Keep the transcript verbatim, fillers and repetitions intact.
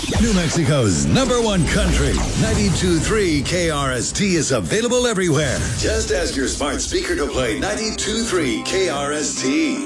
New Mexico's number one country, ninety-two point three K R S T is available everywhere. Just ask your smart speaker to play ninety-two point three K R S T.